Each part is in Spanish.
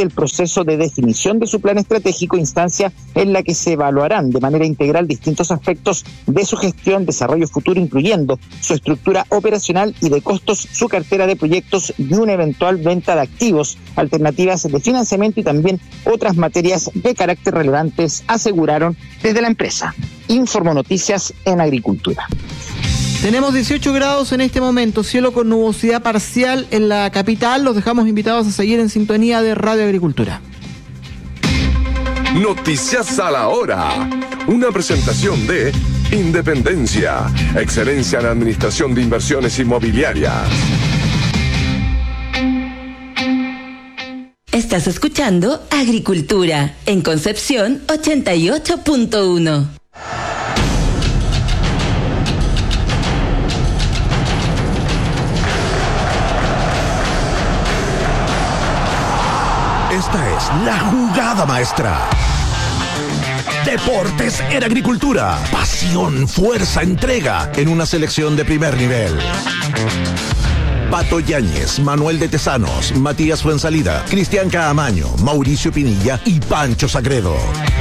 el proceso de definición de su plan estratégico, instancia en la que se evaluarán de manera integral distintos aspectos de su gestión, desarrollo futuro, incluyendo su estructura operacional y de costos, su cartera de proyectos y una eventual venta de activos, alternativas de financiamiento y también otras materias de carácter relevantes, aseguraron desde la empresa. Informó Noticias en Agricultura. Tenemos 18 grados en este momento, cielo con nubosidad parcial en la capital. Los dejamos invitados a seguir en sintonía de Radio Agricultura. Noticias a la hora. Una presentación de Independencia, excelencia en administración de inversiones inmobiliarias. Estás escuchando Agricultura en Concepción 88.1. Esta es la jugada maestra. Deportes en Agricultura. Pasión, fuerza, entrega en una selección de primer nivel. Pato Yáñez, Manuel de Tesanos, Matías Fuensalida, Cristian Caamaño, Mauricio Pinilla y Pancho Sagredo.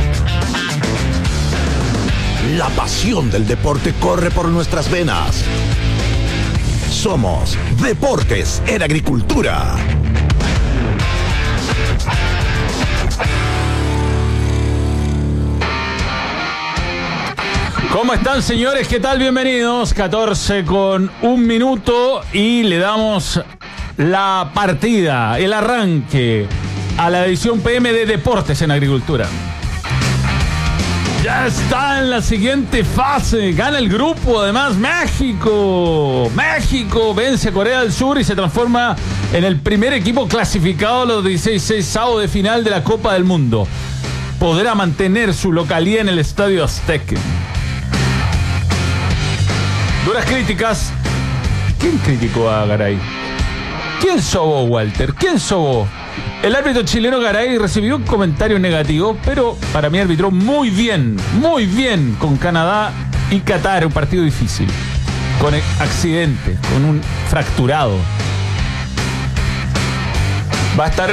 La pasión del deporte corre por nuestras venas. Somos Deportes en Agricultura. ¿Cómo están, señores? ¿Qué tal? Bienvenidos. 14:01 y le damos la partida, el arranque a la edición PM de Deportes en Agricultura. Ya está en la siguiente fase. Gana el grupo, además, México. México vence a Corea del Sur y se transforma en el primer equipo clasificado a los 16avos de final de la Copa del Mundo. Podrá mantener su localía en el Estadio Azteca. Duras críticas. ¿Quién criticó a Garay? ¿Quién sobó, Walter? ¿Quién sobó? El árbitro chileno Garay recibió un comentario negativo, pero para mí arbitró muy bien con Canadá y Qatar, un partido difícil, con accidente, con un fracturado. Va a estar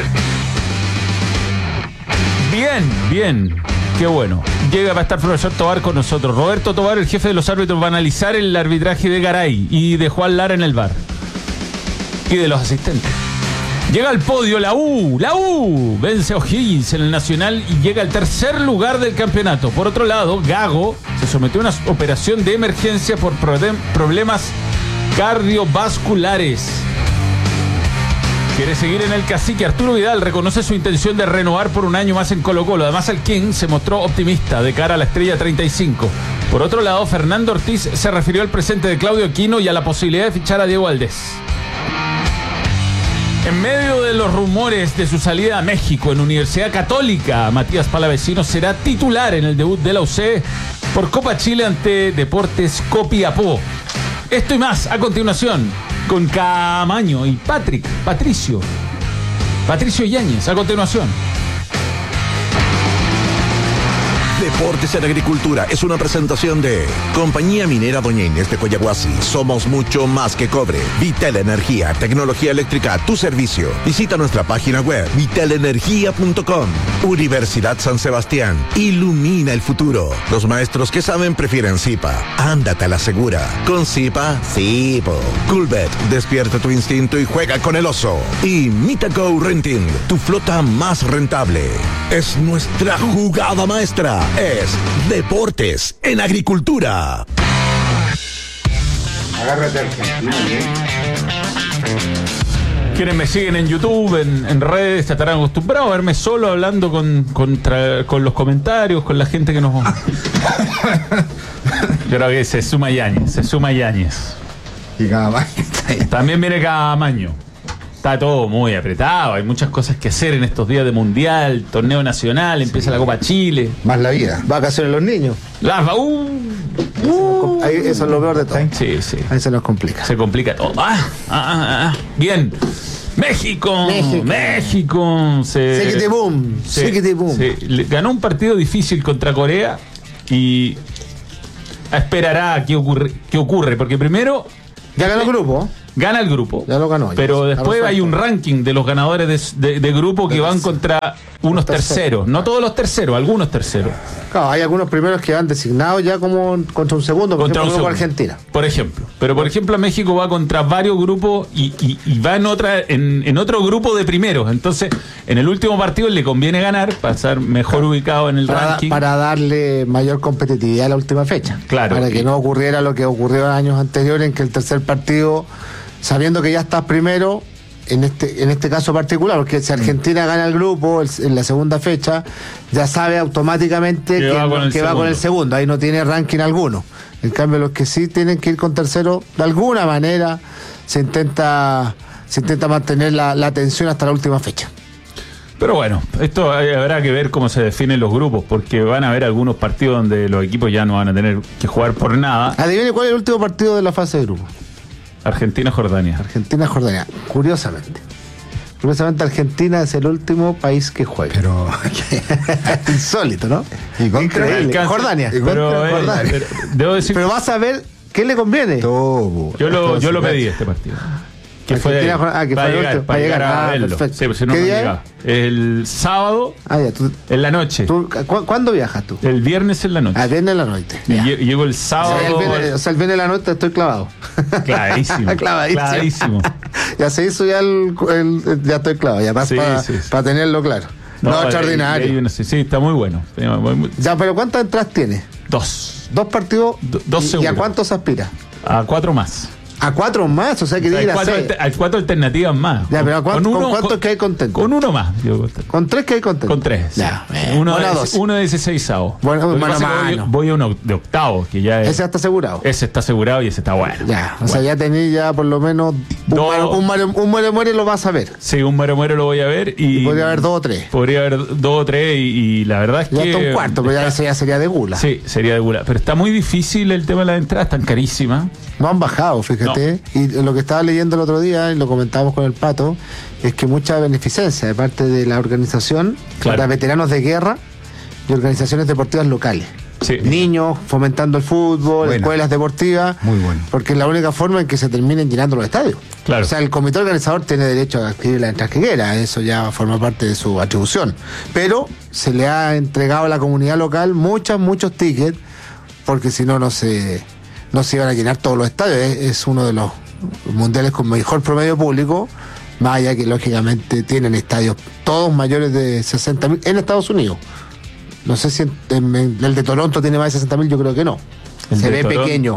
bien. Qué bueno. Va a estar el profesor Tobar con nosotros. Roberto Tobar, el jefe de los árbitros, va a analizar el arbitraje de Garay y de Juan Lara en el VAR. Y de los asistentes. Llega al podio la U. Vence a O'Higgins en el Nacional y llega al tercer lugar del campeonato. Por otro lado, Gago se sometió a una operación de emergencia por problemas cardiovasculares. Quiere seguir en el cacique. Arturo Vidal reconoce su intención de renovar por un año más en Colo-Colo. Además, el King se mostró optimista de cara a la estrella 35. Por otro lado, Fernando Ortiz se refirió al presente de Claudio Aquino y a la posibilidad de fichar a Diego Valdés. En medio de los rumores de su salida a México en Universidad Católica, Matías Palavecino será titular en el debut de la UC por Copa Chile ante Deportes Copiapó. Esto y más a continuación con Caamaño y Patricio Yáñez a continuación. Deportes en Agricultura es una presentación de Compañía Minera Doña Inés de Coyahuasi. Somos mucho más que cobre. Vital Energía, tecnología eléctrica a tu servicio. Visita nuestra página web vitalenergia.com. Universidad San Sebastián. Ilumina el futuro. Los maestros que saben prefieren Zipa. Ándate a la segura. Con Zipa, sí, po. Coolbet, despierta tu instinto y juega con el oso. Y Mitaco Renting, tu flota más rentable. Es nuestra jugada maestra. Es Deportes en Agricultura. Agárrate Argentina, bien. Quienes me siguen en YouTube, en redes, se estarán acostumbrados a verme solo hablando con los comentarios, con la gente que nos... Yo creo que se suma Yáñez. Y Caamaño. También viene Caamaño. Está todo muy apretado, hay muchas cosas que hacer en estos días de mundial, torneo nacional, empieza la Copa Chile. Más la vida. Vacaciones los niños. Ahí, eso es lo peor de todo. Sí. Ahí se nos complica. Se complica todo. Bien. México. Séquete boom. Ganó un partido difícil contra Corea y esperará qué ocurre, porque primero... Ya ganó el grupo. Gana el grupo. Ya lo ganó. Pero ya. después hay un ranking de los ganadores de grupo que van contra unos terceros. No todos los terceros, algunos terceros. Claro, hay algunos primeros que van designados ya como contra un segundo, por Contra ejemplo, un grupo segundo. Argentina. Por ejemplo. Pero por ejemplo México va contra varios grupos y va en otro grupo de primeros. Entonces, en el último partido le conviene ganar para estar mejor ubicado en el ranking. Para darle mayor competitividad a la última fecha. Claro. Para que no ocurriera lo que ocurrió en años anteriores, en que el tercer partido, sabiendo que ya estás primero, en este caso particular, porque si Argentina gana el grupo en la segunda fecha, ya sabe automáticamente que va con el segundo. Ahí no tiene ranking alguno. En cambio, los que sí tienen que ir con tercero, de alguna manera se intenta mantener la tensión hasta la última fecha. Pero bueno, esto habrá que ver cómo se definen los grupos, porque van a haber algunos partidos donde los equipos ya no van a tener que jugar por nada. Adivine cuál es el último partido de la fase de grupo. Argentina-Jordania. Argentina-Jordania. Curiosamente, Argentina es el último país que juega. Pero insólito, ¿no? y contra Increíble. Jordania. Pero debo decir, Pero vas a ver qué le conviene. todo. yo lo pedí este partido. Que fue Argentina, que para fue el llegar, último. para llegar a verlo. Perfecto. Sí, pues si no, ¿Qué no día llegaba. El sábado ya, en la noche. ¿Cuándo viajas tú? El viernes en la noche. Viernes en la noche. Y Ya. llego el sábado. O sea, el viernes en la noche estoy clavado. Clavadísimo. Clavadísimo. Ya se hizo ya ya estoy clavado. Ya Sí, para sí. tenerlo claro. No, extraordinario. Sí, está muy bueno. Ya, pero ¿cuántas entradas tiene? 2. 2 partidos. Dos ¿Y a seguros. cuántos aspira? A 4 más. A 4 más, o sea que Hay diga 4 alternativas más. Ya, pero ¿con uno- cuántos que hay contento? Con uno más. Con 3 que hay contento. Con 3. Ya, Uno bueno, de 12. 16avos. Bueno, Lo que mano pasa a es que mano. voy a uno de octavos, que ya es. Ese ya está asegurado. Ese está asegurado y ese está bueno. Ya, o sea, ya tenéis ya por lo menos un muere lo vas a ver. Sí, un muero lo voy a ver y Podría haber 2 o 3. podría haber 2 o 3 y la verdad es Ya que está un cuarto, pero ya ese ya sería de gula. Sí, sería de gula. Pero está muy difícil el tema de las entradas, están carísimas. No han bajado, fíjate. Y lo que estaba leyendo el otro día, y lo comentábamos con el Pato, es que mucha beneficencia de parte de la organización Claro. para veteranos de guerra y organizaciones deportivas locales. Sí. Niños fomentando el fútbol, Buena. escuelas deportivas. Muy bueno. Porque es la única forma en que se terminen llenando los estadios. Claro. O sea, el comité organizador tiene derecho a adquirir las entradas que quiera, eso ya forma parte de su atribución. Pero se le ha entregado a la comunidad local muchos tickets, porque si no, no se iban a llenar todos los estadios. Es uno de los mundiales con mejor promedio público, más allá que lógicamente tienen estadios todos mayores de 60.000 en Estados Unidos. No sé si el de Toronto tiene más de 60.000, yo creo que no. Se ve pequeño.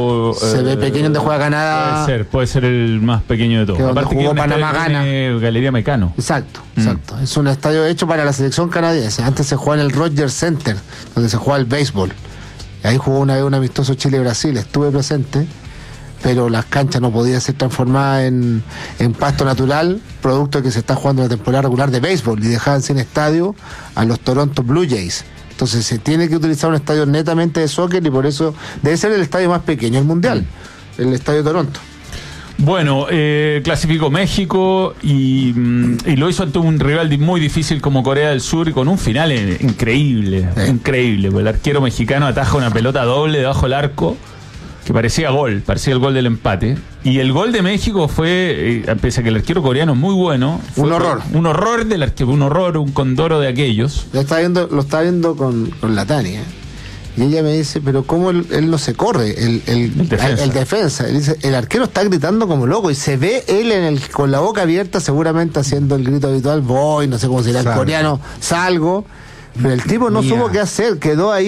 Se ve pequeño donde juega Canadá. Puede ser el más pequeño de todos. Que donde Aparte jugó que un Panamá estadio tiene Galería Mecano. Exacto. Es un estadio hecho para la selección canadiense. Antes se jugaba en el Rogers Center, donde se jugaba el béisbol. Y ahí jugó una vez un amistoso Chile-Brasil, estuve presente, pero las canchas no podían ser transformadas en pasto natural, producto de que se está jugando la temporada regular de béisbol y dejaban sin estadio a los Toronto Blue Jays. Entonces se tiene que utilizar un estadio netamente de soccer y por eso debe ser el estadio más pequeño del mundial, el estadio de Toronto. Bueno, clasificó México y lo hizo ante un rival muy difícil como Corea del Sur y con un final increíble, increíble. Porque el arquero mexicano ataja una pelota doble debajo del arco que parecía el gol del empate. Y el gol de México fue, pese a que el arquero coreano es muy bueno, fue Un horror. Un horror del arquero, un condoro de aquellos. Lo estaba viendo con la Tania. Y ella me dice, pero ¿cómo él no se corre? El defensa. Él dice, el arquero está gritando como loco y se ve él con la boca abierta, seguramente haciendo el grito habitual, voy, no sé cómo será el coreano, salgo. Pero el tipo no supo qué hacer,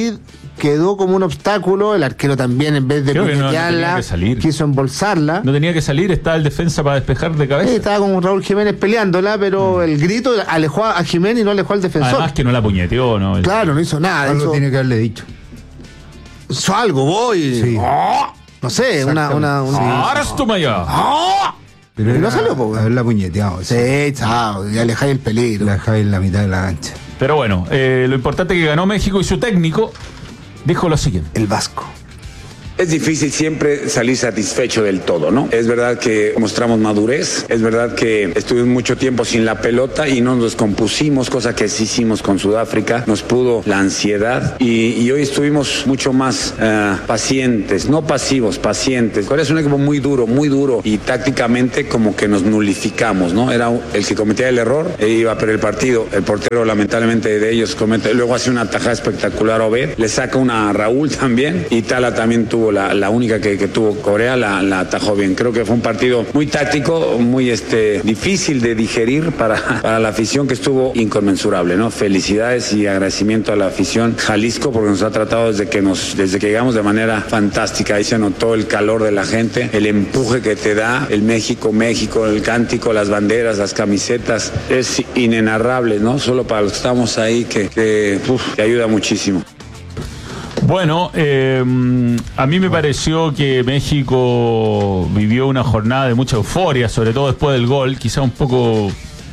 quedó como un obstáculo. El arquero también, en vez de piquetearla, quiso embolsarla. No tenía que salir, estaba el defensa para despejar de cabeza. Sí, estaba con Raúl Jiménez peleándola, pero el grito alejó a Jiménez y no alejó al defensor. Además que no la puñeteó, ¿no? Claro, no hizo nada. Algo tiene que haberle dicho. Salgo, voy. Sí. No sé, ¡Ahora toma ya! Pero Y no era salió, po, güey. haberla puñeteado. Sí, chao, y alejáis el peligro. La dejáis en la mitad de la cancha. Pero bueno, lo importante es que ganó México y su técnico dijo lo siguiente. El Vasco. Es difícil siempre salir satisfecho del todo, ¿no? Es verdad que mostramos madurez, es verdad que estuvimos mucho tiempo sin la pelota y no nos descompusimos, cosa que sí hicimos con Sudáfrica, nos pudo la ansiedad y hoy estuvimos mucho más pacientes, no pasivos, pacientes. Corea es un equipo muy duro y tácticamente como que nos nulificamos, ¿no? Era el que cometía el error, iba a perder el partido, el portero lamentablemente de ellos comete, luego hace una tajada espectacular a Obed, le saca una a Raúl también y Tala también tuvo la única que tuvo Corea, la atajó bien. Creo que fue un partido muy táctico, muy difícil de digerir para la afición, que estuvo inconmensurable, ¿no? Felicidades y agradecimiento a la afición Jalisco porque nos ha tratado desde que llegamos de manera fantástica. Ahí se notó el calor de la gente, el empuje que te da el México, el cántico, las banderas, las camisetas, es inenarrable, ¿no? Solo para los que estamos ahí que ayuda muchísimo. Bueno, a mí me pareció que México vivió una jornada de mucha euforia, sobre todo después del gol, quizá un poco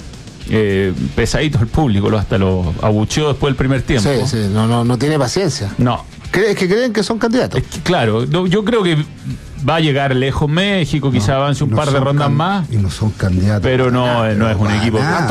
pesadito el público, hasta lo abucheó después del primer tiempo. Sí, no tiene paciencia. No. Es que creen que son candidatos. Claro, yo creo que va a llegar lejos México, quizá avance un par de rondas más. Y no son candidatos. Pero no es un equipo. Hasta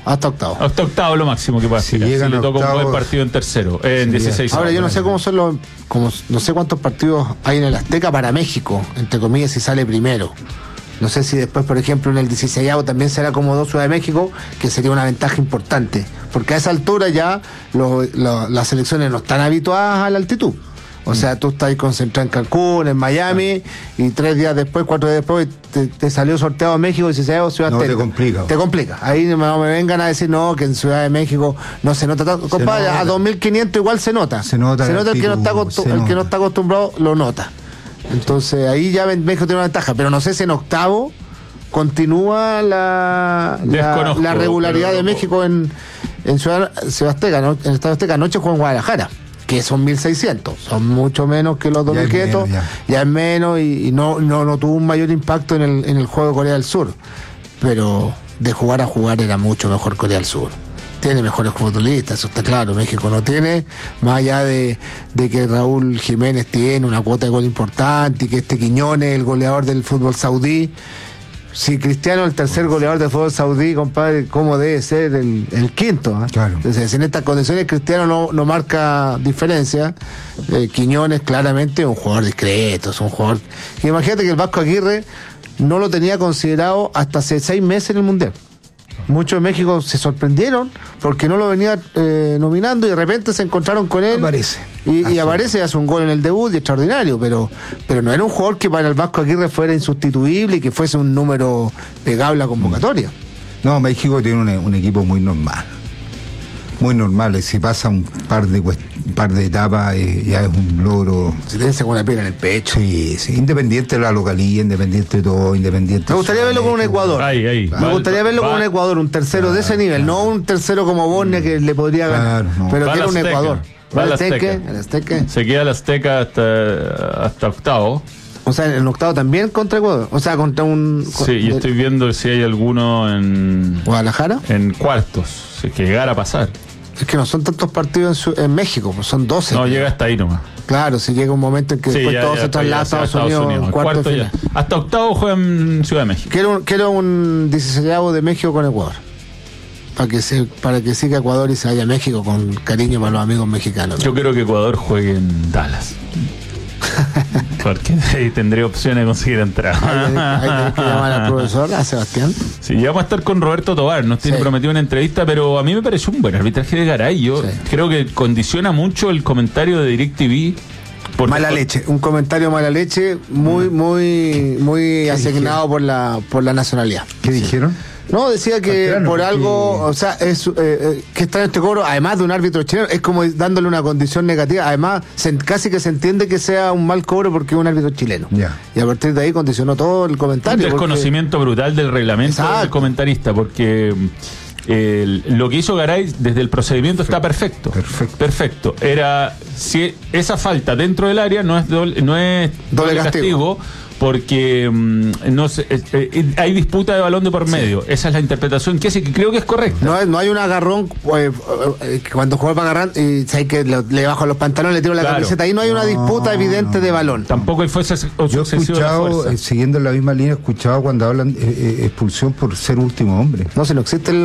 octavo lo máximo que puede hacer. Si le toca un buen partido en tercero, en 16. Ahora yo no sé cómo son no sé cuántos partidos hay en el Azteca para México, entre comillas, si sale primero. No sé si después, por ejemplo, en el 16avo también será como 2 Ciudad de México, que sería una ventaja importante. Porque a esa altura ya las selecciones no están habituadas a la altitud. O sea, tú estás concentrado en Cancún, en Miami, y 3 días después, 4 días después, te salió sorteado México, 16avo Ciudad Azteca. Te complica. Ahí no me vengan a decir, no, que en Ciudad de México no se nota tanto. Compadre, a 2.500 igual se nota. Se nota el que no está acostumbrado, lo nota. Entonces ahí ya México tiene una ventaja, pero no sé si en octavo continúa la regularidad de México en Ciudad Azteca, ¿no? En el Estadio Azteca. Anoche jugó en Guadalajara, que son 1.600, son mucho menos que los 2.500, ya es menos y no tuvo un mayor impacto en el juego de Corea del Sur, pero de jugar a jugar era mucho mejor Corea del Sur. Tiene mejores futbolistas, eso está claro. México no tiene, más allá de que Raúl Jiménez tiene una cuota de gol importante y que Quiñones, el goleador del fútbol saudí. Si Cristiano es el tercer goleador del fútbol saudí, compadre, ¿cómo debe ser el quinto? Claro. Entonces, en estas condiciones Cristiano no marca diferencia. Quiñones claramente es un jugador discreto, es un jugador... Imagínate que el Vasco Aguirre no lo tenía considerado hasta hace 6 meses en el Mundial. Muchos de México se sorprendieron porque no lo venía nominando y de repente se encontraron con él. Y aparece y hace un gol en el debut y extraordinario, pero no era un jugador que para el Vasco Aguirre fuera insustituible y que fuese un número pegable a convocatoria. No, México tiene un equipo muy normal. Muy normal. Si pasa un par de etapas ya es un logro. Se tiene con una piedra en el pecho. Sí, independiente de la localía, independiente de todo, independiente. Me gustaría verlo con un Ecuador. Me gustaría verlo con un Ecuador, un tercero de ese nivel, no un tercero como Bosnia que le podría ganar, pero que era un Ecuador. El Azteca. Se queda el Azteca hasta octavo. O sea, en octavo también contra Ecuador. O sea, contra un... Sí, y estoy viendo si hay alguno en... ¿Guadalajara? En cuartos, que llegara a pasar. Es que no son tantos partidos en México, pues son 12. No, llega hasta ahí nomás. Claro, si llega un momento en que después todo se traslada a Estados Unidos. En cuarto final. Hasta octavo juega en Ciudad de México. Quiero un 16avo de México con Ecuador. Para que siga Ecuador y se vaya a México con cariño para los amigos mexicanos. Yo quiero que Ecuador juegue en Dallas. Porque ahí tendré opciones de conseguir entrar. Hay que llamar al profesor, a Sebastián. Sí, ya vamos a estar con Roberto Tobar. Nos tiene prometido una entrevista, pero a mí me pareció un buen arbitraje de Garay. Yo creo que condiciona mucho el comentario de DirecTV. Mala leche, un comentario mala leche muy asignado por la nacionalidad. ¿Qué dijeron? No, decía que por algo, o sea, que está en este cobro, además de un árbitro chileno, es como dándole una condición negativa. Además, casi que se entiende que sea un mal cobro porque es un árbitro chileno. Y a partir de ahí condicionó todo el comentario. Un desconocimiento brutal del reglamento del comentarista, porque lo que hizo Garay desde el procedimiento está perfecto. Era, si esa falta dentro del área no es doble castigo, porque no sé, hay disputa de balón de por medio. Esa es la interpretación que hace, que creo que es correcta. No hay un agarrón cuando juega para agarrar y sabes que le bajo los pantalones, le tiro la camiseta. Ahí no hay una disputa evidente de balón. Tampoco hay fuerza. Yo he escuchado, siguiendo la misma línea, he escuchado cuando hablan expulsión por ser último hombre. No, si no existe el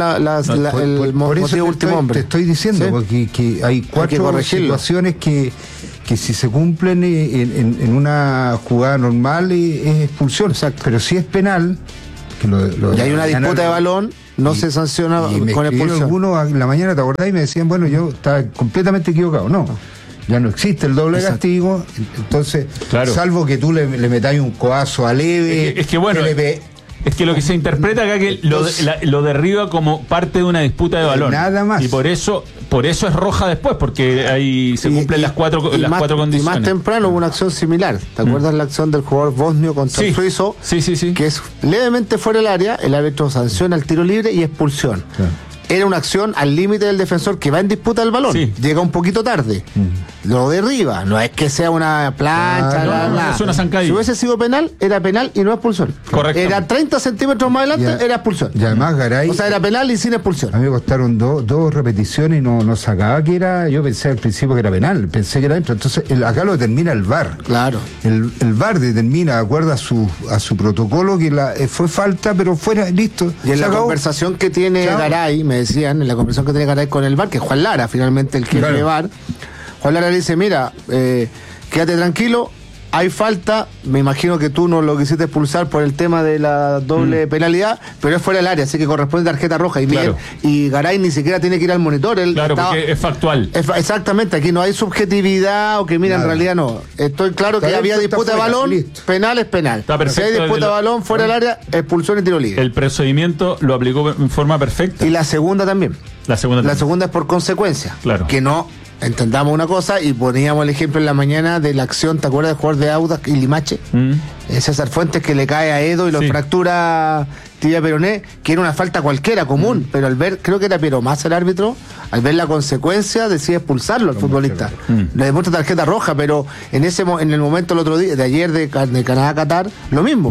motivo último hombre. Te estoy diciendo, porque que hay 4 situaciones que si se cumplen en una jugada normal es expulsión. Exacto. Pero si es penal, que y hay una disputa de balón, no se sanciona con expulsión. Algunos en la mañana, ¿te acordás? Y me decían, bueno, yo estaba completamente equivocado. No, ya no existe el doble castigo, entonces, salvo que tú le metáis un codazo a leve. Es que bueno. Es que lo que se interpreta acá que lo derriba como parte de una disputa de balón. Nada más. Y por eso es roja después, porque ahí se cumplen las cuatro condiciones. Y más temprano hubo una acción similar. ¿Te acuerdas la acción del jugador bosnio contra el suizo? Sí. Que es levemente fuera del área, el árbitro sanciona el tiro libre y expulsión. Claro. Era una acción al límite del defensor que va en disputa del balón. Sí. Llega un poquito tarde. Lo derriba. No es que sea una plancha. Es una zancadilla. Si hubiese sido penal, era penal y no expulsión. Correcto. Era 30 centímetros más adelante, era expulsión. Y además Garay... O sea, era penal y sin expulsión. A mí me costaron dos repeticiones y no sacaba que era... Yo pensé al principio que era penal. Pensé que era dentro. Entonces, acá lo determina el VAR. Claro. El VAR determina, de acuerdo a su protocolo, que fue falta, pero fuera, listo. Y en la conversación que tiene Garay, me decían, en la conversación que tiene Garay con el VAR, que Juan Lara, finalmente el jefe de VAR, Juan Lara le dice, mira, quédate tranquilo, hay falta, me imagino que tú no lo quisiste expulsar por el tema de la doble penalidad, pero es fuera del área, así que corresponde tarjeta roja. Y bien, y Garay ni siquiera tiene que ir al monitor. Porque es factual. Exactamente, aquí no hay subjetividad o que mira, en realidad no. Estoy claro que había disputa de balón, penal es penal. Si hay disputa de balón fuera del área, expulsión y tiro libre. El procedimiento lo aplicó en forma perfecta. Y la segunda también. La segunda es por consecuencia. Claro. Que no... Entendamos una cosa y poníamos el ejemplo en la mañana de la acción, ¿te acuerdas del jugador de Audax y Limache? César Fuentes, que le cae a Edo y lo fractura tibia peroné, que era una falta cualquiera, común, pero al ver, creo que era Piero Massa el árbitro, al ver la consecuencia decide expulsarlo al futbolista. Le demuestra tarjeta roja, pero en el momento el otro día, de ayer de Canadá-Qatar, lo mismo.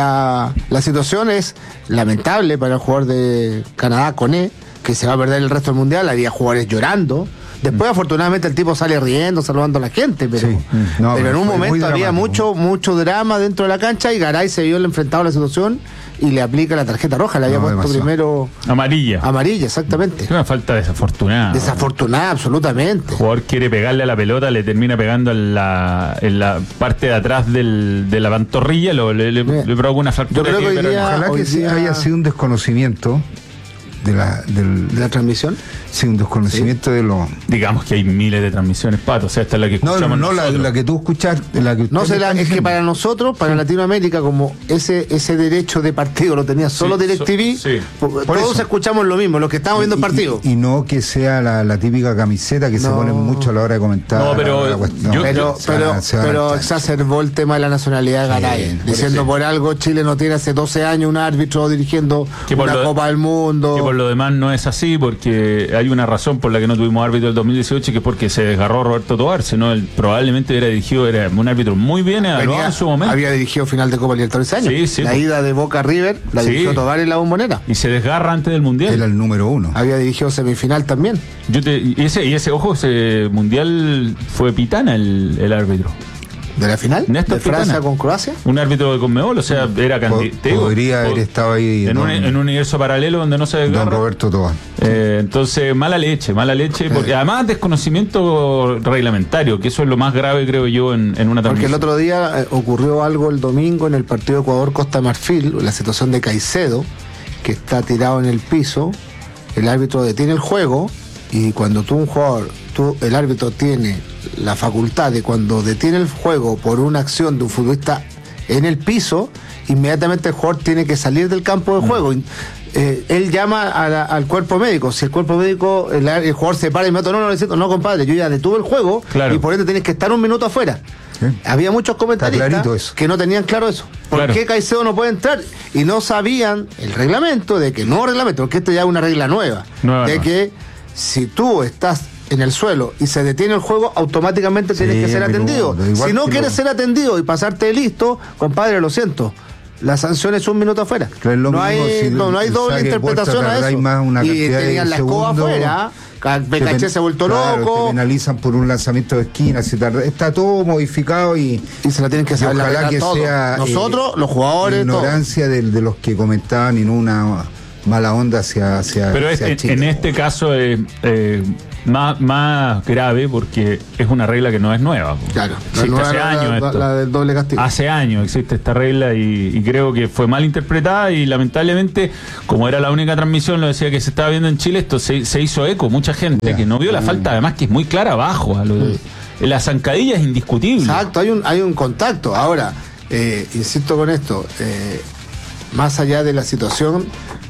La situación es lamentable para el jugador de Canadá, Koné, que se va a perder el resto del mundial, había jugadores llorando. Después, afortunadamente, el tipo sale riendo, saludando a la gente, pero en un momento había mucho drama dentro de la cancha y Garay se vio enfrentado a la situación y le aplica la tarjeta roja. Le había puesto primero... Amarilla, exactamente. Es una falta desafortunada. Desafortunada, absolutamente. El jugador quiere pegarle a la pelota, le termina pegando en la parte de atrás de la pantorrilla, le provoca una fractura. Yo creo que ojalá que haya sido un desconocimiento de la transmisión. Sí, un desconocimiento de lo... Digamos que hay miles de transmisiones, Pato, o sea, esta es la que escuchamos la que tú escuchaste, la que es que para nosotros, para Latinoamérica, como ese derecho de partido lo tenía solo DirecTV, todos escuchamos lo mismo, los que estamos viendo el partido. Y no que sea la típica camiseta que se pone mucho a la hora de comentar. No, pero exacerbó el tema de la nacionalidad de Garay, diciendo por algo Chile no tiene hace 12 años un árbitro dirigiendo una Copa del Mundo. Que por lo demás no es así, porque hay una razón por la que no tuvimos árbitro del 2018, que es porque se desgarró Roberto Tovar, sino él probablemente era un árbitro muy bien evaluado en su momento. Había dirigido final de Copa Libertadores ese año. La ida de Boca a River la dirigió Tovar en la Bombonera. Y se desgarra antes del Mundial. Era el número 1. Había dirigido semifinal también. Ese Mundial fue Pitana el árbitro. ¿De la final? Néstor ¿De Francia Pitana, con Croacia? Un árbitro de Conmebol, o sea, era candidato. Podría haber estado ahí en un universo paralelo donde no se desgarra. Don Roberto Tobar. Entonces, mala leche, porque además desconocimiento reglamentario, que eso es lo más grave, creo yo, en una transmisión. Porque el otro día ocurrió algo el domingo en el partido Ecuador-Costa Marfil, la situación de Caicedo, que está tirado en el piso, el árbitro detiene el juego, y cuando el árbitro tiene la facultad de, cuando detiene el juego por una acción de un futbolista en el piso, inmediatamente el jugador tiene que salir del campo de juego. Él llama al cuerpo médico. Si el cuerpo médico, el jugador se para y me dice, no compadre, yo ya detuve el juego, y por ende tienes que estar un minuto afuera. Había muchos comentaristas que no tenían claro eso. ¿Por qué Caicedo no puede entrar? Y no sabían el reglamento, porque esto ya es una regla nueva. Que si tú estás en el suelo y se detiene el juego, automáticamente tienes que ser atendido. Si no quieres ser atendido y pasarte de listo, compadre, lo siento. La sanción es 1 minuto afuera. No hay doble interpretación a eso. Y tenían la escoba afuera. Becaché se ha vuelto loco. Te penalizan por un lanzamiento de esquina. Está todo modificado y se la tienen que saber. Ojalá que todo. Sea nosotros, los jugadores, ignorancia de los que comentaban y no una mala onda hacia pero en este caso es más grave porque es una regla que no es nueva. Claro, hace años la del doble castigo. Hace años existe esta regla y creo que fue mal interpretada y lamentablemente, como era la única transmisión, lo decía que se estaba viendo en Chile, esto se hizo eco, mucha gente que no vio la falta, además que es muy clara abajo. La zancadilla es indiscutible. Exacto, hay un contacto. Ahora, insisto con esto, más allá de la situación,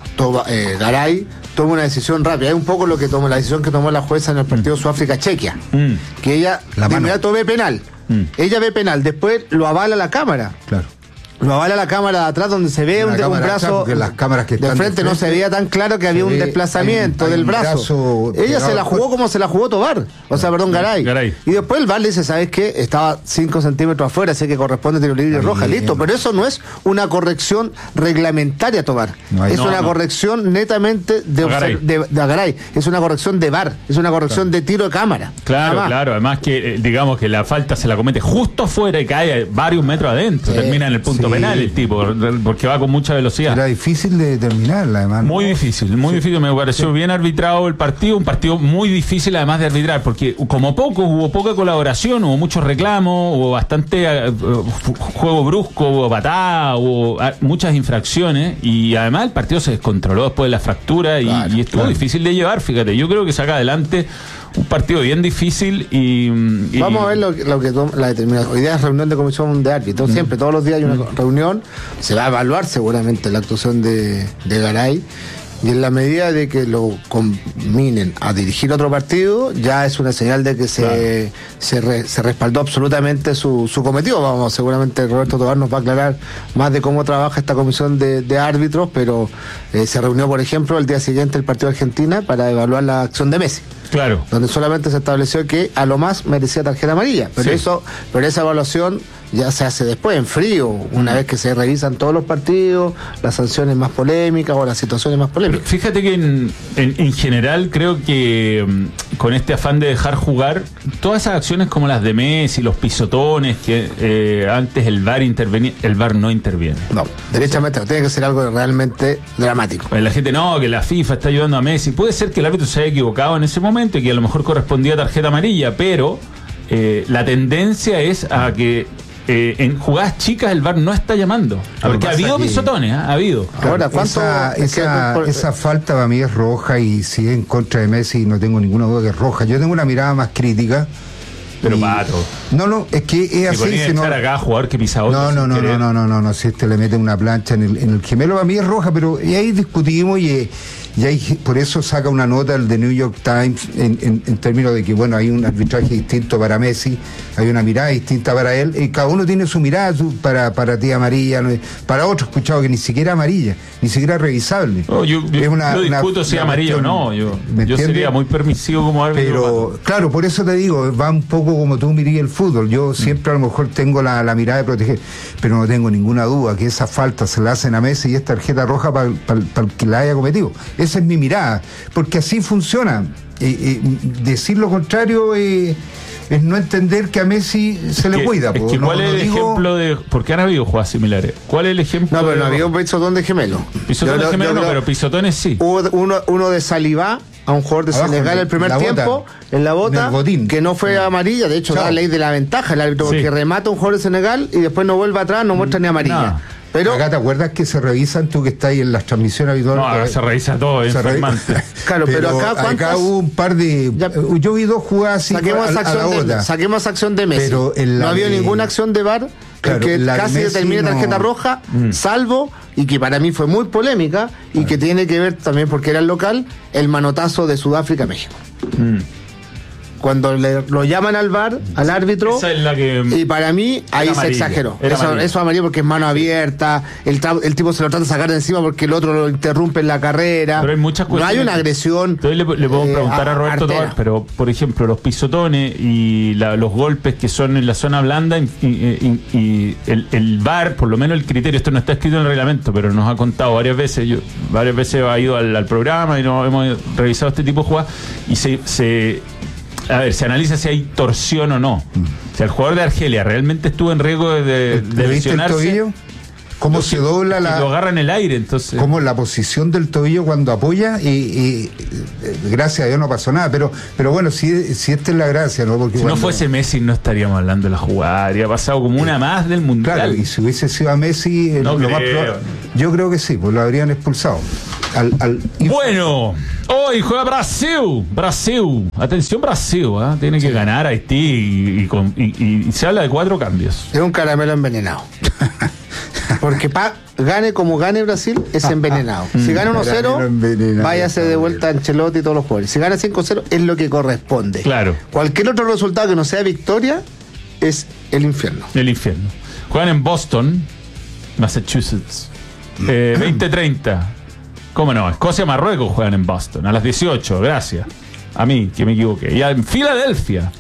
Garay toma una decisión rápida. Es un poco la decisión que tomó la jueza en el partido Sudáfrica-Chequia, que ella de inmediato ve penal. Ella ve penal, después lo avala la cámara. Claro. Lo avala la cámara de atrás donde se ve un brazo. Las cámaras que de frente no se veía tan claro que había un desplazamiento del brazo. Ella se la jugó como se la jugó Tobar. Garay. Y después el VAR le dice, ¿sabes qué? Estaba 5 centímetros afuera, así que corresponde tiro libre roja. Listo. Pero eso no es una corrección reglamentaria, Tobar. Es una corrección netamente de Garay. Es una corrección de VAR. Es una corrección de tiro de cámara. Claro. Además que, digamos que la falta se la comete justo afuera y cae varios metros adentro. Termina en el punto penal el tipo, porque va con mucha velocidad. Era difícil de determinarla, además. Muy difícil. Me pareció bien arbitrado el partido, un partido muy difícil además de arbitrar, porque como hubo poca colaboración, hubo muchos reclamos, hubo bastante juego brusco, hubo patada, hubo muchas infracciones y además el partido se descontroló después de la fractura y estuvo difícil de llevar, fíjate. Yo creo que saca adelante un partido bien difícil y vamos a ver lo que toma la determinación. Hoy día es reunión de comisión de árbitros, siempre, todos los días hay una reunión, se va a evaluar seguramente la actuación de Garay, y en la medida de que lo combinen a dirigir otro partido, ya es una señal de que se respaldó absolutamente su cometido. Seguramente Roberto Tobar nos va a aclarar más de cómo trabaja esta comisión de árbitros, pero se reunió, por ejemplo, el día siguiente el partido de Argentina para evaluar la acción de Messi. Claro. Donde solamente se estableció que a lo más merecía tarjeta amarilla. Pero esa evaluación ya se hace después, en frío, una vez que se revisan todos los partidos, las sanciones más polémicas o las situaciones más polémicas. Pero fíjate que en general creo que con este afán de dejar jugar, todas esas acciones como las de Messi, los pisotones, que antes el VAR intervenía, el VAR no interviene. No, derechamente, tiene que ser algo realmente dramático. La gente, que la FIFA está ayudando a Messi. Puede ser que el árbitro se haya equivocado en ese momento y que a lo mejor correspondía tarjeta amarilla, pero la tendencia es a que en jugadas chicas el VAR no está llamando. Porque ha habido pisotones, ha habido. Ahora, esa falta para mí es roja, y si es en contra de Messi no tengo ninguna duda que es roja. Yo tengo una mirada más crítica. Pero Pato. No, es que es así. Si no acá a jugador que pisa otro. No, si le mete una plancha en el gemelo, para mí es roja, pero y ahí discutimos y ahí, por eso saca una nota el de New York Times en términos de que, bueno, hay un arbitraje distinto para Messi, hay una mirada distinta para él, y cada uno tiene su mirada, para ti amarilla, para otro escuchado que ni siquiera amarilla, ni siquiera revisable. Yo discuto si amarilla o no, yo sería muy permisivo como árbitro. Pero, claro, por eso te digo, va un poco como tú mirías el fútbol. Yo siempre a lo mejor tengo la mirada de proteger, pero no tengo ninguna duda que esa falta se la hacen a Messi y es tarjeta roja para el que la haya cometido. Esa es mi mirada, porque así funciona. Decir lo contrario es no entender que a Messi se le cuida. ¿Cuál es el ejemplo de...? Porque han habido jugadas similares. ¿Cuál es el ejemplo? No, pero no había un pisotón de gemelo. Pisotón de gemelo no, pero pisotones sí. Hubo uno de Salivá a un jugador de Senegal el primer tiempo, en la bota, que no fue amarilla. De hecho, la ley de la ventaja, el árbitro que remata a un jugador de Senegal y después no vuelve atrás, no muestra ni amarilla. Pero acá te acuerdas que se revisan, tú que estás ahí en las transmisiones habituales. No, se revisa todo, es enfermante. Claro, pero acá hubo un par de. Yo vi 2 jugadas así. Saquemos acción de Messi. Pero no había ninguna acción de VAR que casi determine tarjeta roja, salvo, y que para mí fue muy polémica, y que tiene que ver también, porque era el local, el manotazo de Sudáfrica a México. cuando lo llaman al VAR, al árbitro, esa es la que, y para mí ahí se amarilla, exageró. era Eso es amarillo porque es mano abierta, el tipo se lo trata de sacar de encima porque el otro lo interrumpe en la carrera. Pero hay muchas no hay una agresión. Entonces le podemos preguntar a Roberto Tobar, pero por ejemplo los pisotones y los golpes que son en la zona blanda y el VAR, por lo menos el criterio, esto no está escrito en el reglamento, pero nos ha contado varias veces, yo varias veces he ido al programa y nos hemos revisado este tipo de jugadas y se analiza si hay torsión o no. Si el jugador de Argelia realmente estuvo en riesgo de lesionarse. ¿Viste el tobillo? ¿Cómo se dobla lo agarra en el aire, entonces? Como la posición del tobillo cuando apoya y gracias a Dios no pasó nada, pero bueno, si esta es la gracia, ¿no? Porque si no fuese Messi no estaríamos hablando de la jugada, habría pasado como una más del Mundial. Claro, y si hubiese sido a Messi, no lo más probable, yo creo que sí, pues lo habrían expulsado. Bueno, hoy juega Brasil. Atención Brasil, ¿eh? Tiene que ganar Haití y se habla de 4 cambios. Es un caramelo envenenado. Porque gane como gane Brasil, es envenenado. Si gana 1-0, váyase de vuelta a Ancelotti y todos los jugadores. Si gana 5-0, es lo que corresponde. Claro. Cualquier otro resultado que no sea victoria es el infierno. El infierno. Juegan en Boston, Massachusetts. 20:30. ¿Cómo no? Escocia-Marruecos juegan en Boston. A las 18, gracias. A mí, que me equivoqué. Ya en Filadelfia.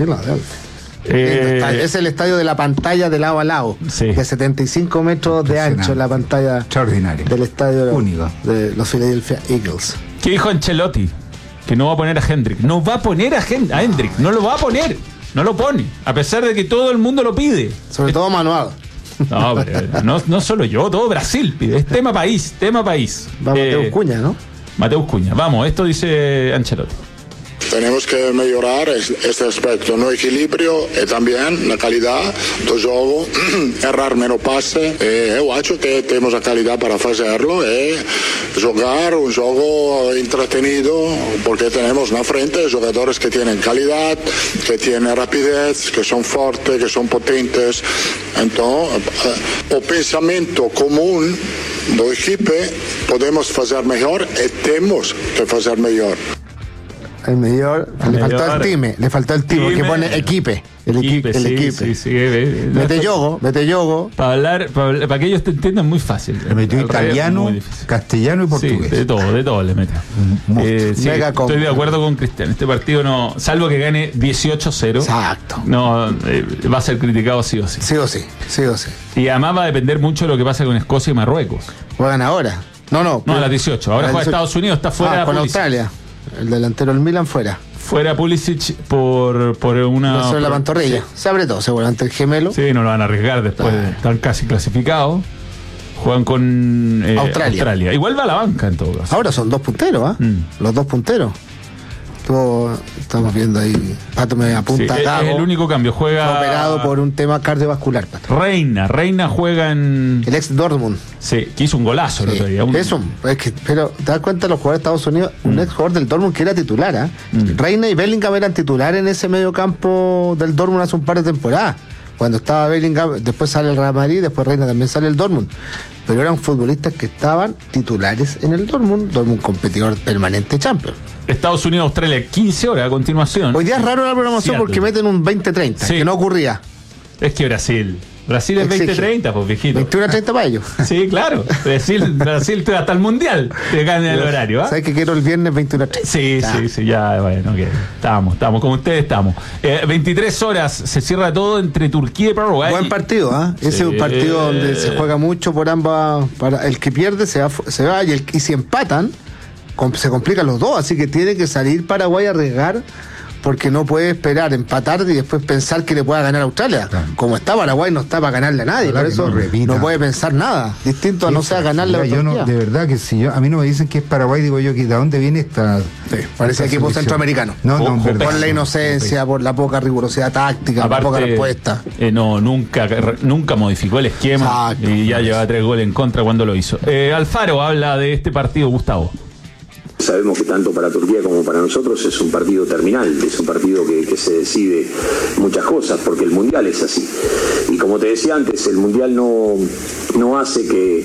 Es el estadio de la pantalla de lado a lado, sí, de 75 metros de ancho, la pantalla extraordinaria del estadio único de los Philadelphia Eagles. ¿Qué dijo Ancelotti? Que no va a poner a Hendrick. No va a poner a Hendrick, no lo va a poner. No lo pone, a pesar de que todo el mundo lo pide. Sobre todo Manuel. No, pero no solo yo, todo Brasil pide. Es tema país. Va Mateus Cuña, ¿no? Mateus Cuña. Vamos, esto dice Ancelotti. Tenemos que mejorar este aspecto, no equilibrio y también la calidad del juego, errar menos pase. Yo acho que tenemos la calidad para hacerlo y jugar un juego entretenido porque tenemos en la frente jugadores que tienen calidad, que tienen rapidez, que son fuertes, que son potentes. Entonces, el pensamiento común del equipo podemos hacer mejor y tenemos que hacer mejor. El mejor, le faltó el time, que pone equipe. El equipe. Sí. Mete yogo. Para que ellos te entiendan muy fácil. Le metió italiano, castellano y portugués. Sí, de todo le mete. Estoy de acuerdo con Cristian. Este partido no, salvo que gane 18-0. Exacto. No, va a ser criticado sí o sí. Sí o sí. Y además va a depender mucho de lo que pasa con Escocia y Marruecos. Juegan ahora. No, a las 18. Ahora juega Estados Unidos, está fuera. Con Australia. El delantero del Milan fuera. Fuera Pulisic por una. Sobre la pantorrilla. Sí. Se abre todo, seguramente el gemelo. Sí, no lo van a arriesgar después de estar casi clasificados. Juegan con Australia. Igual va a la banca en todo caso. Ahora son 2 punteros, Los 2 punteros. Estamos viendo ahí. Pato me apunta acá. Es el único cambio. Juega. Operado por un tema cardiovascular, Pato. Reina juega en. El ex Dortmund. Sí, que hizo un golazo el otro día. Pero te das cuenta, los jugadores de Estados Unidos, un ex jugador del Dortmund que era titular, Reina y Bellingham eran titulares en ese medio campo del Dortmund hace un par de temporadas. Cuando estaba Bellingham, después sale el Real Madrid, después Reina también sale el Dortmund. Pero eran futbolistas que estaban titulares en el Dortmund competidor permanente Champions. Estados Unidos, Australia, 15 horas a continuación. Hoy día es raro la programación porque meten un 20-30, que no ocurría. Es que Brasil es 20-30, pues viejito. 21-30 para ellos. Sí, claro. Brasil hasta el Mundial te gana el horario. ¿Sabes que quiero el viernes 21-30? Sí, ya, bueno, ok. Estamos, como ustedes estamos. 23 horas, se cierra todo entre Turquía y Paraguay. Buen partido, Ese es un partido donde se juega mucho por ambas. Para el que pierde se va y si empatan, se complican los dos, así que tiene que salir Paraguay a arriesgar porque no puede esperar empatar y después pensar que le pueda ganar a Australia. Claro. Como está Paraguay, no está para ganarle a nadie, por eso no puede pensar nada distinto a no sea ganarle a Australia. De verdad que si a mí no me dicen que es Paraguay, digo yo que ¿de dónde viene esta? Parece equipo centroamericano. Por la inocencia, por la poca rigurosidad táctica, aparte, la poca respuesta. Nunca modificó el esquema. Exacto, y ya llevaba 3 goles en contra cuando lo hizo. Alfaro habla de este partido, Gustavo. Sabemos que tanto para Turquía como para nosotros es un partido terminal, es un partido que se decide muchas cosas, porque el Mundial es así. Y como te decía antes, el Mundial no hace que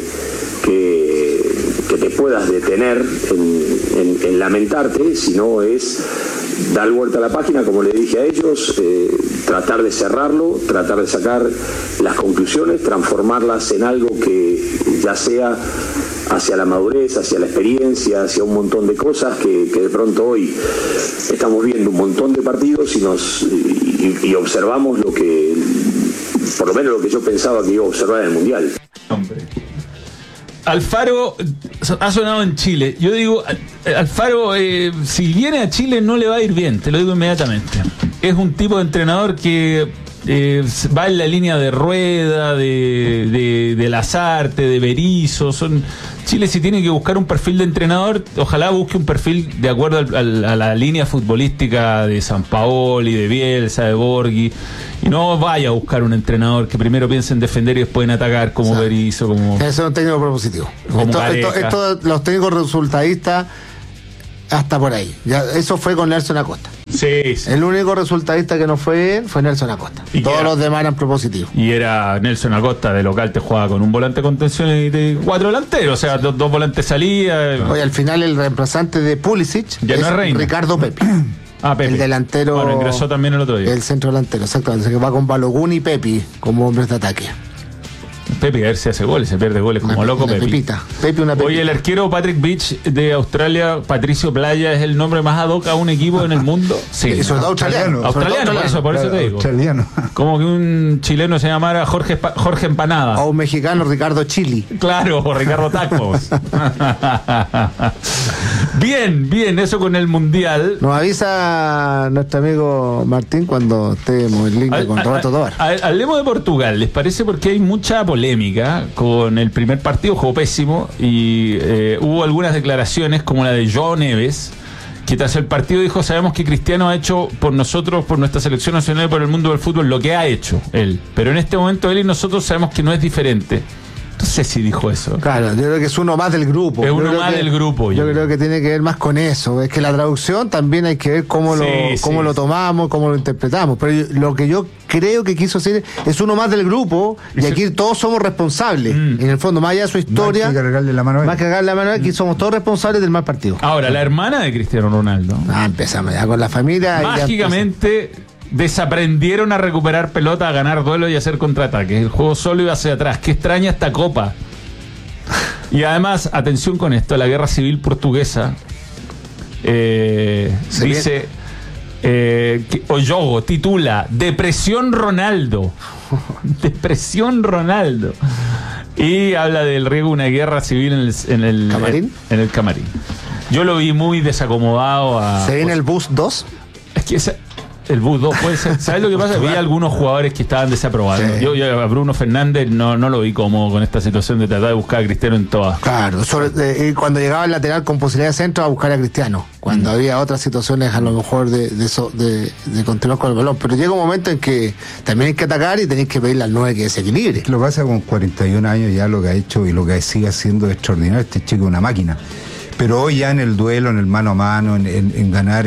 te puedas detener en lamentarte, sino es dar vuelta a la página, como le dije a ellos, tratar de cerrarlo, tratar de sacar las conclusiones, transformarlas en algo que ya sea hacia la madurez, hacia la experiencia, hacia un montón de cosas que de pronto hoy estamos viendo un montón de partidos y observamos lo que, por lo menos lo que yo pensaba que iba a observar en el Mundial. Hombre. Alfaro ha sonado en Chile. Yo digo, Alfaro, si viene a Chile no le va a ir bien, te lo digo inmediatamente. Es un tipo de entrenador que va en la línea de Rueda, de Lazarte, de Berizzo. Chile, si tiene que buscar un perfil de entrenador, ojalá busque un perfil de acuerdo a la línea futbolística de Sampaoli, de Bielsa, de Borghi, y no vaya a buscar un entrenador que primero piense en defender y después en atacar, como Berizzo, como... Eso es un técnico propositivo. Esto, los técnicos resultadistas, hasta por ahí. Ya, eso fue con Nelson Acosta. Sí. El único resultadista que no fue él fue Nelson Acosta. Todos los demás eran propositivos. Y era Nelson Acosta, de local te jugaba con un volante de contención y de 4 delanteros, o sea, dos volantes salía. Oye, al final el reemplazante de Pulisic ya no es Ricardo Pepi. Pepe. El delantero. Bueno, ingresó también el otro día. El centro delantero, exactamente. Que va con Balogun y Pepi como hombres de ataque. Pepe, a ver si hace goles, se pierde goles como loco. Pepe, una pepita. Oye, el arquero Patrick Beach de Australia, Patricio Playa, es el nombre más ad hoc a un equipo en el mundo. Sí. Eso es australiano. Por eso te digo. Australiano. Como que un chileno se llamara Jorge Empanada. O un mexicano, Ricardo Chili. Claro, o Ricardo Tacos. Bien, eso con el Mundial. Nos avisa nuestro amigo Martín cuando estemos en línea con Roberto Tovar. Hablemos de Portugal, ¿les parece? Porque hay mucha polémica con el primer partido, jugó pésimo, y hubo algunas declaraciones como la de João Neves, que tras el partido dijo: sabemos que Cristiano ha hecho por nosotros, por nuestra selección nacional y por el mundo del fútbol lo que ha hecho él, pero en este momento él y nosotros sabemos que no es diferente. No sé si dijo eso. Claro, yo creo que es uno más del grupo. Es uno más del grupo. Yo creo que tiene que ver más con eso. Es que la traducción también hay que ver cómo lo tomamos, cómo lo interpretamos. Pero lo que yo creo que quiso decir es uno más del grupo, y aquí todos somos responsables. En el fondo, más allá de su historia, más que cargarle la mano a él, aquí somos todos responsables del mal partido. Ahora, la hermana de Cristiano Ronaldo. Empezamos ya con la familia. Mágicamente desaprendieron a recuperar pelota, a ganar duelo y a hacer contraataques. El juego solo iba hacia atrás. Qué extraña esta copa. Y además, atención con esto, la guerra civil portuguesa dice que Oyogo titula Depresión Ronaldo. Depresión Ronaldo. Y habla del riesgo de una guerra civil en el ¿Camarín? En el camarín. Yo lo vi muy desacomodado. ¿Se viene el bus 2? Es que el bus 2 puede ser. ¿Sabes lo que pasa? Vi algunos jugadores que estaban desaprobados. Sí. Yo a Bruno Fernández no lo vi como con esta situación de tratar de buscar a Cristiano en todas. Claro, cuando llegaba el lateral con posibilidad de centro a buscar a Cristiano. Cuando había otras situaciones a lo mejor de continuar con el balón. Pero llega un momento en que también hay que atacar y tenéis que pedirle al 9 que desequilibre. Lo que pasa con 41 años ya lo que ha hecho y lo que sigue haciendo es extraordinario. Este chico es una máquina. Pero hoy ya en el duelo, en el mano a mano, en ganar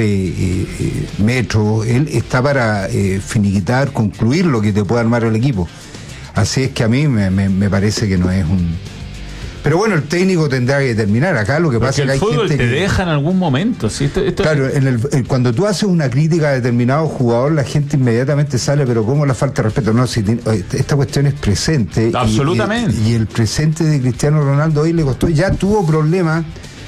metros, él está para finiquitar, concluir lo que te puede armar el equipo. Así es que a mí me parece que no es un... Pero bueno, el técnico tendrá que determinar. Acá lo que pasa es que hay gente... el fútbol te deja en algún momento. ¿Sí? Claro, cuando tú haces una crítica a determinado jugador, la gente inmediatamente sale, pero ¿cómo la falta de respeto? No, si esta cuestión es presente. Absolutamente. Y el presente de Cristiano Ronaldo hoy le costó, ya tuvo problemas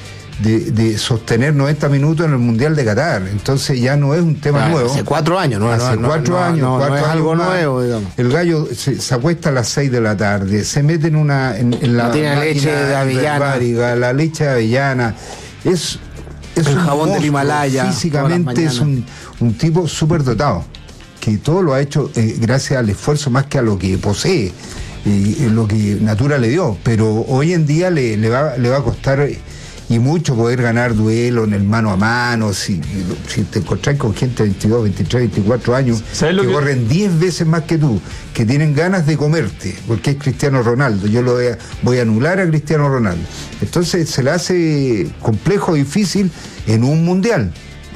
de sostener 90 minutos en el Mundial de Qatar. Entonces ya no es un tema nuevo. Hace 4 años, ¿no? Hace 4 años. No es algo nuevo, digamos. El gallo se acuesta a las 6 de la tarde, se mete en la tiene leche de avellana. La leche de avellana. Es el jabón del Himalaya. Físicamente es un tipo súper dotado, que todo lo ha hecho gracias al esfuerzo más que a lo que posee, lo que Natura le dio. Pero hoy en día le va a costar y mucho poder ganar duelo en el mano a mano, si te encontrás con gente de 22, 23, 24 años que corren 10 veces más que tú, que tienen ganas de comerte, porque es Cristiano Ronaldo. Yo voy a anular a Cristiano Ronaldo. Entonces se le hace complejo, difícil en un mundial.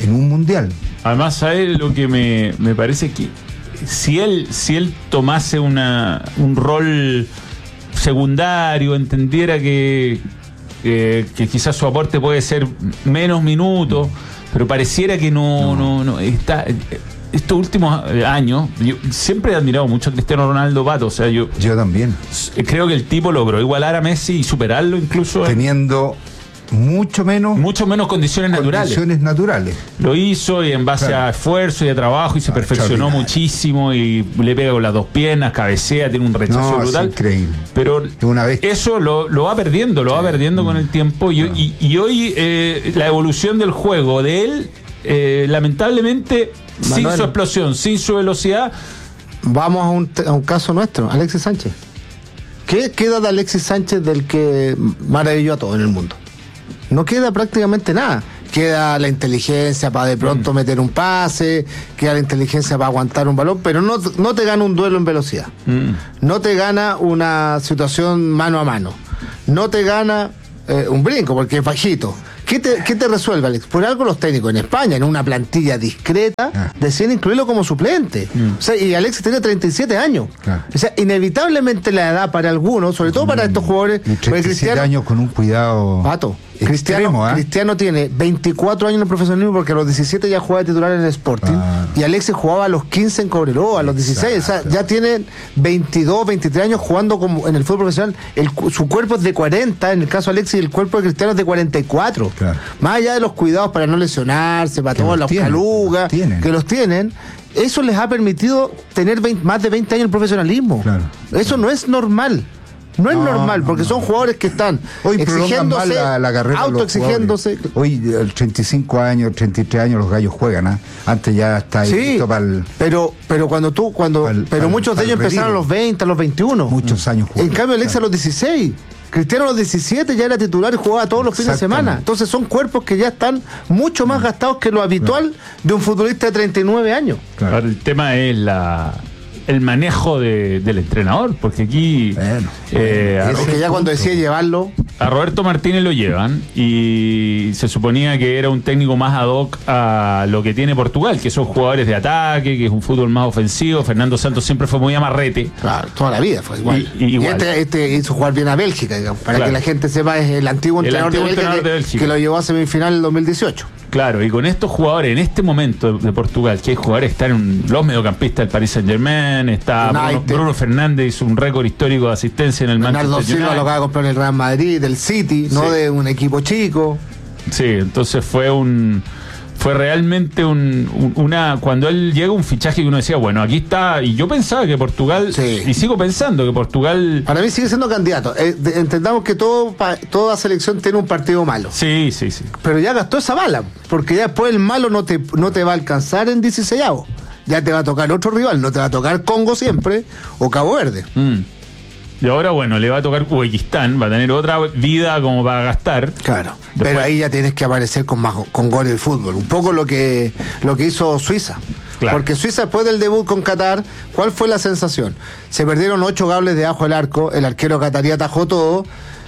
Además, ¿sabes lo que me parece? Que si él tomase un rol secundario, entendiera que quizás su aporte puede ser menos minutos, pero pareciera que no está. Estos últimos años, yo siempre he admirado mucho a Cristiano Ronaldo, Pato. O sea, yo también. Creo que el tipo logró igualar a Messi y superarlo incluso. Teniendo mucho menos condiciones naturales. Lo hizo y en base a esfuerzo y a trabajo y se perfeccionó muchísimo y le pega con las dos piernas, cabecea, tiene un rechazo brutal. Es increíble. Pero eso lo va perdiendo, con el tiempo y hoy la evolución del juego de él, lamentablemente, sin su explosión, sin su velocidad. Vamos a un caso nuestro, Alexis Sánchez. ¿Qué queda de Alexis Sánchez del que maravilló a todo en el mundo? No queda prácticamente nada. Queda la inteligencia para de pronto meter un pase, queda la inteligencia para aguantar un balón, pero no te gana un duelo en velocidad. No te gana una situación mano a mano. No te gana un brinco, porque es bajito. ¿Qué te resuelve, Alex? Por algo los técnicos en España, en una plantilla discreta, deciden incluirlo como suplente. O sea, y Alexis tiene 37 años. O sea, inevitablemente la edad para algunos, sobre todo para estos jugadores... 37 años con un cuidado... Pato, Cristiano tiene 24 años en el profesionalismo porque a los 17 ya jugaba de titular en el Sporting y Alexis jugaba a los 15 en Cobreloa, a los 16, o sea, ya tiene 22, 23 años jugando como en el fútbol profesional. Su cuerpo es de 40, en el caso de Alexis el cuerpo de Cristiano es de 44. Más allá de los cuidados para no lesionarse, para todas las calugas que los tienen, eso les ha permitido tener más de 20 años en el profesionalismo. Eso no es normal. No es normal, porque son jugadores que están hoy exigiéndose, la carrera, autoexigiéndose. Hoy, 35 años, 33 años, los gallos juegan, Antes ya está ahí para el... Pero muchos de ellos empezaron a los 20, a los 21. Muchos años jugaban. En cambio, Alex a los 16. Cristiano a los 17 ya era titular y jugaba todos los fines de semana. Entonces son cuerpos que ya están mucho más gastados que lo habitual de un futbolista de 39 años. Ahora, el tema es el manejo del entrenador, porque aquí es que ya cuando decía llevarlo a Roberto Martínez lo llevan y se suponía que era un técnico más ad hoc a lo que tiene Portugal, que son jugadores de ataque, que es un fútbol más ofensivo. Fernando Santos siempre fue muy amarrete. Claro, toda la vida fue igual. Y este hizo jugar bien a Bélgica, digamos, para que la gente sepa, es el antiguo entrenador de Bélgica que lo llevó a semifinal en el 2018. Claro, y con estos jugadores en este momento de Portugal, que hay jugadores que están en los mediocampistas del Paris Saint-Germain, está Bruno Fernández, hizo un récord histórico de asistencia en el Manchester United. Bernardo Silva lo acaba de comprar en el Real Madrid, del City, no de un equipo chico. Sí, entonces fue realmente cuando él llega un fichaje que uno decía, bueno, aquí está, y yo pensaba que Portugal, y sigo pensando que Portugal... Para mí sigue siendo candidato. Entendamos que toda selección tiene un partido malo. Sí. Pero ya gastó esa bala, porque ya después el malo no te va a alcanzar en 16avo. Ya te va a tocar otro rival, no te va a tocar Congo siempre, o Cabo Verde. Y ahora, bueno, le va a tocar Uzbekistán, va a tener otra vida como para gastar. Claro. Después, pero ahí ya tienes que aparecer con goles de fútbol. Un poco lo que hizo Suiza. Claro. Porque Suiza, después del debut con Qatar, ¿cuál fue la sensación? Se perdieron 8 gables de abajo del arco, el arquero qatarí atajó todo,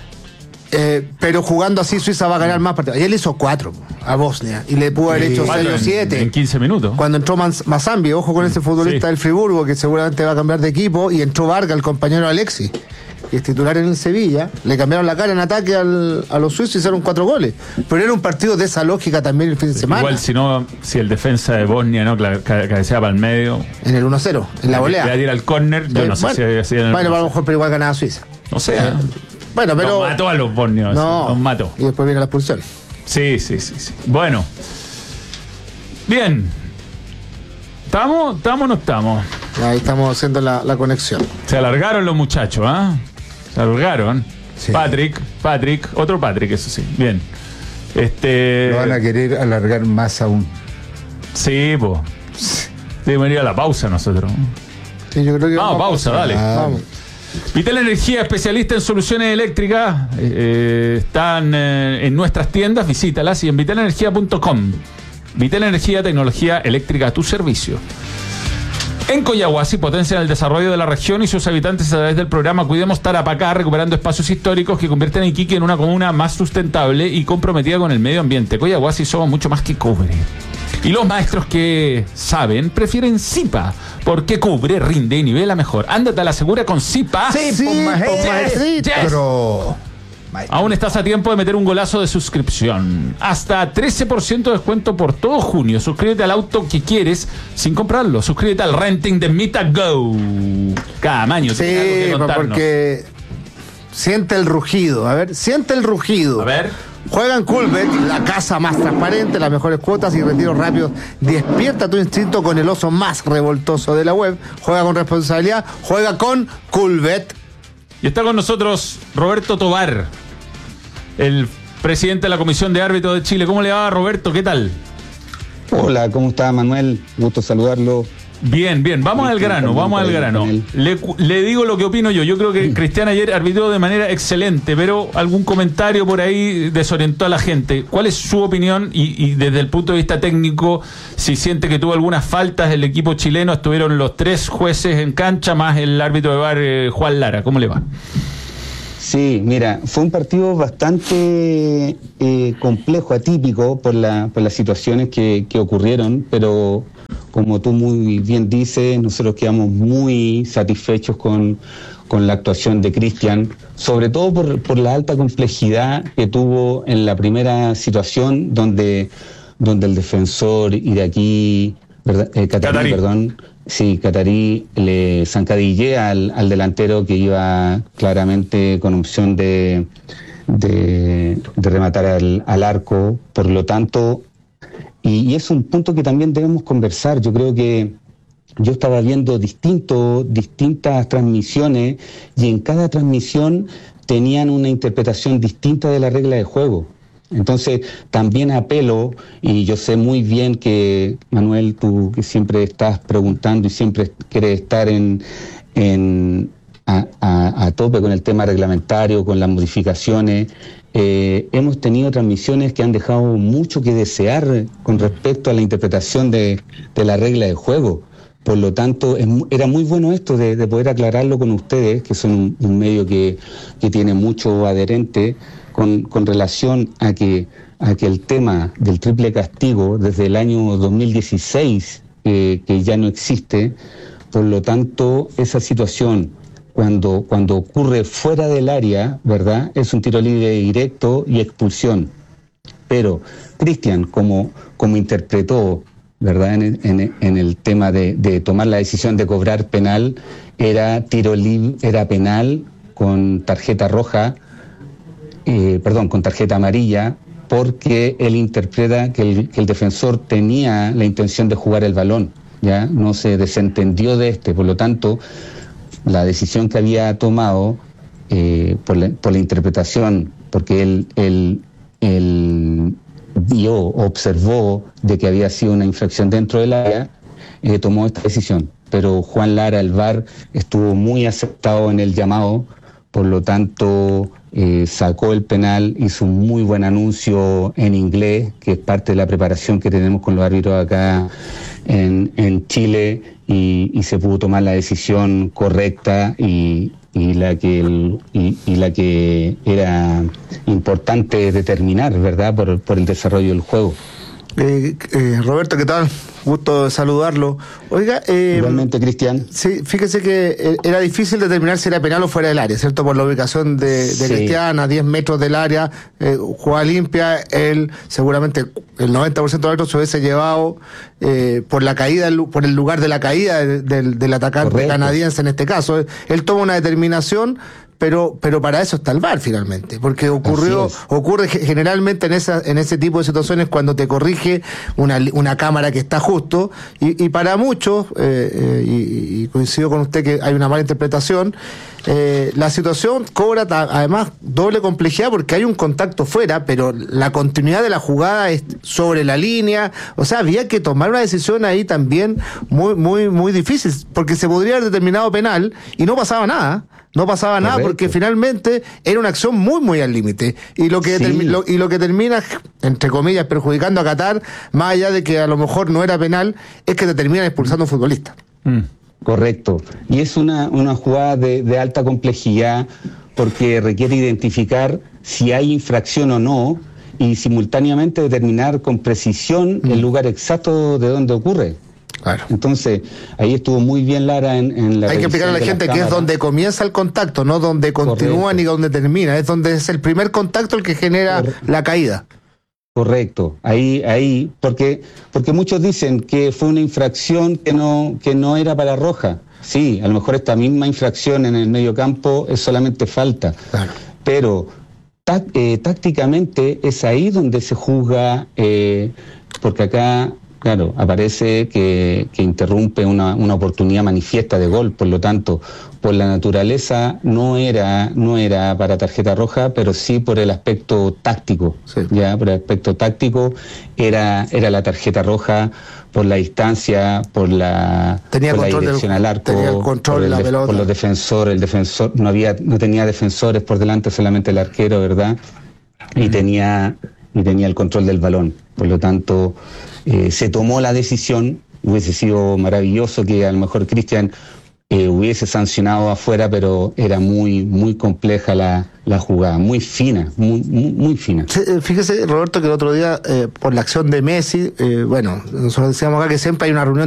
pero jugando así Suiza va a ganar más partidos. Y él hizo 4 a Bosnia y le pudo haber hecho 6 o 7 en 15 minutos. Cuando entró Mazambi, ojo con ese futbolista del Friburgo que seguramente va a cambiar de equipo, y entró Varga, el compañero Alexis, que es titular en el Sevilla, le cambiaron la cara en ataque a los suizos y hicieron 4 goles. Pero era un partido de esa lógica también el fin de semana. Igual si el defensa de Bosnia no cabeceaba para el medio. En el 1-0, en la volea. Le iba a tirar al córner, yo no sé si había sido en el... Bueno, a lo mejor, pero igual ganaba Suiza. O sea... Bueno, pero... Los mató a los bosnios. No, los mató. Y después viene la expulsión. Sí. Bueno. Bien. ¿Estamos o no estamos? Ahí estamos haciendo la conexión. Se alargaron los muchachos, Se alargaron. Sí. Patrick, otro Patrick, eso sí. Bien. Lo van a querer alargar más aún. Sí, pues. Debemos ir a la pausa nosotros. Sí, yo creo que vamos a pausa, dale. Vamos. Vital Energía, especialista en soluciones eléctricas, están en nuestras tiendas, visítalas, y en vitalenergia.com. Vital Energía, tecnología eléctrica a tu servicio. En Coyahuasi potencian el desarrollo de la región y sus habitantes a través del programa Cuidemos Tarapacá, recuperando espacios históricos que convierten a Iquique en una comuna más sustentable y comprometida con el medio ambiente. Coyahuasi somos mucho más que cobre. Y los maestros que saben prefieren Zipa, porque cubre, rinde y nivela mejor. Ándate a la segura con Zipa. Sí, maestrito. Aún estás a tiempo de meter un golazo de suscripción. Hasta 13% de descuento por todo junio. Suscríbete al auto que quieres sin comprarlo. Suscríbete al renting de Mitago. Cada año. Sí, porque siente el rugido. A ver, siente el rugido. A ver. Juega en Coolbet, la casa más transparente, las mejores cuotas y retiros rápidos. Despierta tu instinto con el oso más revoltoso de la web. Juega con responsabilidad, juega con Coolbet. Y está con nosotros Roberto Tovar, el presidente de la Comisión de Árbitros de Chile. ¿Cómo le va, Roberto? ¿Qué tal? Hola, ¿cómo está, Manuel? Gusto saludarlo. Bien, vamos al grano. Le digo lo que opino yo. Yo creo que Cristian ayer arbitró de manera excelente, pero algún comentario por ahí desorientó a la gente. ¿Cuál es su opinión? Y desde el punto de vista técnico, si siente que tuvo algunas faltas el equipo chileno, estuvieron los 3 jueces en cancha, más el árbitro de VAR, Juan Lara. ¿Cómo le va? Sí, mira, fue un partido bastante complejo, atípico por las situaciones que ocurrieron, pero como tú muy bien dices, nosotros quedamos muy satisfechos con la actuación de Cristian, sobre todo por la alta complejidad que tuvo en la primera situación donde el defensor iraquí, Catarí le zancadillea al delantero que iba claramente con opción de rematar al arco. Por lo tanto, y es un punto que también debemos conversar. Yo creo que yo estaba viendo distintas transmisiones y en cada transmisión tenían una interpretación distinta de la regla de juego. Entonces también apelo, y yo sé muy bien que, Manuel, tú que siempre estás preguntando y siempre quieres estar a tope con el tema reglamentario, con las modificaciones, hemos tenido transmisiones que han dejado mucho que desear con respecto a la interpretación de la regla de juego. Por lo tanto, era muy bueno esto de poder aclararlo con ustedes, que son un medio que tiene mucho adherente, con relación a que el tema del triple castigo desde el año 2016 que ya no existe. Por lo tanto, esa situación cuando ocurre fuera del área, ¿verdad?, es un tiro libre directo y expulsión. Pero Cristian, como interpretó, ¿verdad?, en el tema de tomar la decisión de cobrar penal, era penal con tarjeta roja, con tarjeta amarilla, porque él interpreta que el defensor tenía la intención de jugar el balón, ya no se desentendió de por lo tanto la decisión que había tomado por la interpretación, porque él observó de que había sido una infracción dentro del área, tomó esta decisión. Pero Juan Lara, el VAR, estuvo muy aceptado en el llamado, por lo tanto sacó el penal, hizo un muy buen anuncio en inglés, que es parte de la preparación que tenemos con los árbitros acá en Chile, y se pudo tomar la decisión correcta y la que era importante determinar, ¿verdad?, por el desarrollo del juego. Roberto, ¿qué tal? Gusto de saludarlo. Oiga, igualmente, Cristian. Sí, fíjese que era difícil determinar si era penal o fuera del área, ¿cierto? Por la ubicación de Sí. Cristian, a 10 metros del área, jugada limpia, él seguramente el 90% de los árbitros se hubiese llevado por la caída, por el lugar de la caída del atacante. Correcto. Canadiense en este caso. Él toma una determinación, pero para eso está el VAR finalmente, porque ocurre generalmente en ese tipo de situaciones cuando te corrige una cámara que está justo, y para muchos, y coincido con usted que hay una mala interpretación, la situación cobra además doble complejidad porque hay un contacto fuera, pero la continuidad de la jugada es sobre la línea. O sea, había que tomar una decisión ahí también muy difícil, porque se podría haber determinado penal y no pasaba nada. No pasaba nada porque finalmente era una acción muy al límite. Y lo que termina, entre comillas, perjudicando a Qatar, más allá de que a lo mejor no era penal, es que te terminan expulsando a un futbolista. Correcto. Y es una jugada de alta complejidad porque requiere identificar si hay infracción o no y simultáneamente determinar con precisión el lugar exacto de donde ocurre. Claro. Entonces, ahí estuvo muy bien Lara en la... Hay que explicar a la gente que es donde comienza el contacto, no donde continúa ni donde termina. Es donde es el primer contacto el que genera la caída. Correcto, ahí, porque muchos dicen que fue una infracción que no era para roja. Sí, a lo mejor esta misma infracción en el medio campo es solamente falta. Claro. Pero tácticamente es ahí donde se juzga, porque acá, claro, aparece que interrumpe una oportunidad manifiesta de gol, por lo tanto, por la naturaleza no era para tarjeta roja, pero sí por el aspecto táctico. Sí. Ya, por el aspecto táctico era la tarjeta roja, por la distancia, por la dirección al arco, tenía el control de la pelota. Por los defensores, el defensor no tenía defensores por delante, solamente el arquero, ¿verdad? Y tenía el control del balón. Por lo tanto, se tomó la decisión. Hubiese sido maravilloso que a lo mejor Cristian hubiese sancionado afuera, pero era muy compleja la jugada, muy fina, muy fina. Fíjese, Roberto, que el otro día, por la acción de Messi, nosotros decíamos acá que siempre hay una reunión